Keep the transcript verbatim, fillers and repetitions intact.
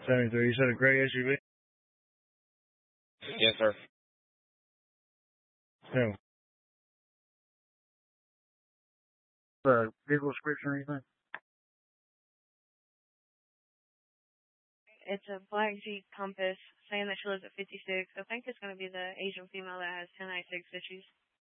seventy-three. You said a gray S U V? Yes, sir. No. Uh, vehicle description or anything? It's a black Jeep Compass, saying that she lives at fifty-six. I think it's going to be the Asian female that has ten ninety-six issues.